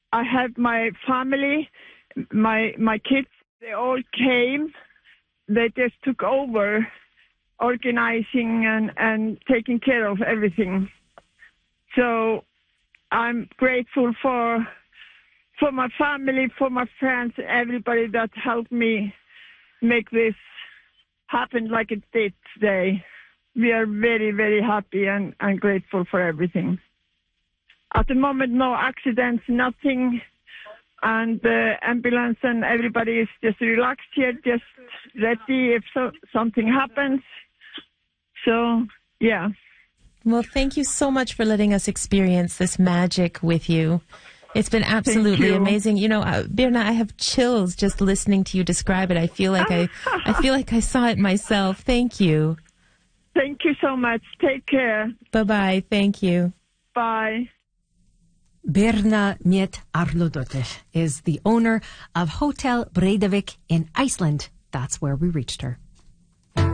I had my family, my kids, they all came. They just took over organizing and taking care of everything. So I'm grateful for my family, for my friends, everybody that helped me make this happen like it did today. We are very, very happy and grateful for everything. At the moment, no accidents, nothing. And the ambulance and everybody is just relaxed here, just ready if something happens. So, yeah. Well, thank you so much for letting us experience this magic with you. It's been absolutely amazing. You know, Birna, I have chills just listening to you describe it. I feel like I saw it myself. Thank you. Thank you so much. Take care. Bye-bye. Thank you. Bye. Birna Miet Arnodottir is the owner of Hotel Breidavik in Iceland. That's where we reached her.